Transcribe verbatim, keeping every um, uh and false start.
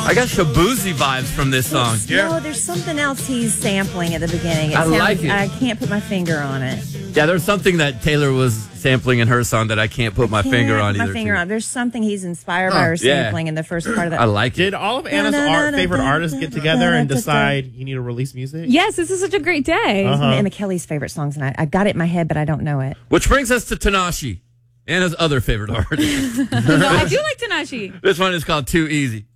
I got Shabuzi vibes from this song. Yeah. No, there's something else he's sampling at the beginning. It I sounds, like it. I can't put my finger on it. Yeah, there's something that Taylor was sampling in her song that I can't put my Can't finger on put my either. finger too. on. There's something he's inspired by Huh, her yeah. sampling in the first part of that. I like it. Did all of Anna's art, favorite artists get together and decide you need to release music? Yes, this is such a great day. It's one of Emma Kelly's favorite songs, and I, I got it in my head, but I don't know it. Which brings us to Tanashi, Anna's other favorite artist. No, I do like Tanashi. This one is called Too Easy.